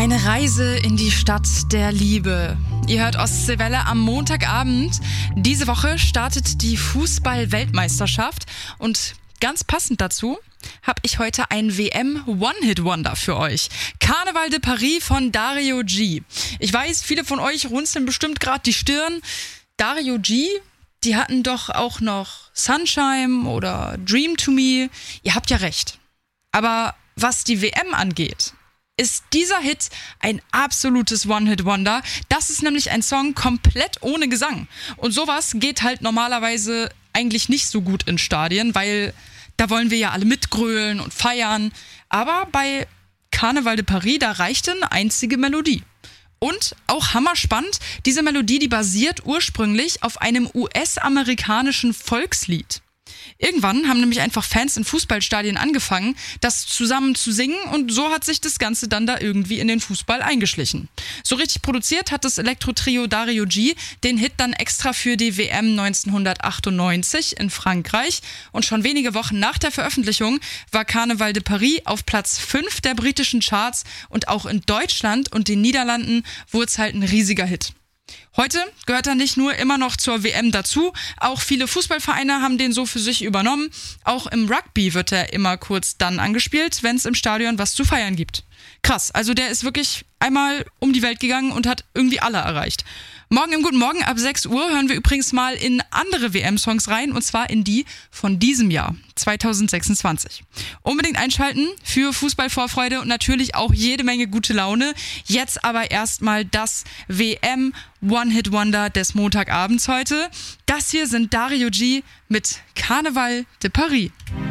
Eine Reise in die Stadt der Liebe. Ihr hört Ostseewelle am Montagabend. Diese Woche startet die Fußball-Weltmeisterschaft und ganz passend dazu habe ich heute ein WM-One-Hit-Wonder für euch. Carnaval de Paris von Dario G. Ich weiß, viele von euch runzeln bestimmt gerade die Stirn. Dario G, die hatten doch auch noch Sunshine oder Dream to Me. Ihr habt ja recht. Aber was die WM angeht, ist dieser Hit ein absolutes One-Hit-Wonder. Das ist nämlich ein Song komplett ohne Gesang. Und sowas geht halt normalerweise eigentlich nicht so gut in Stadien, weil da wollen wir ja alle mitgrölen und feiern. Aber bei Carnaval de Paris, da reicht eine einzige Melodie. Und auch hammerspannend, diese Melodie, die basiert ursprünglich auf einem US-amerikanischen Volkslied. Irgendwann haben nämlich einfach Fans in Fußballstadien angefangen, das zusammen zu singen und so hat sich das Ganze dann da irgendwie in den Fußball eingeschlichen. So richtig produziert hat das Elektro-Trio Dario G den Hit dann extra für die WM 1998 in Frankreich und schon wenige Wochen nach der Veröffentlichung war Carnaval de Paris auf Platz 5 der britischen Charts und auch in Deutschland und den Niederlanden wurde es halt ein riesiger Hit. Heute gehört er nicht nur immer noch zur WM dazu, auch viele Fußballvereine haben den so für sich übernommen. Auch im Rugby wird er immer kurz dann angespielt, wenn es im Stadion was zu feiern gibt. Krass, also der ist wirklich einmal um die Welt gegangen und hat irgendwie alle erreicht. Morgen im Guten Morgen ab 6 Uhr hören wir übrigens mal in andere WM-Songs rein, und zwar in die von diesem Jahr, 2026. Unbedingt einschalten für Fußballvorfreude und natürlich auch jede Menge gute Laune. Jetzt aber erstmal das WM One-Hit-Wonder des Montagabends heute. Das hier sind Dario G mit Carnaval de Paris.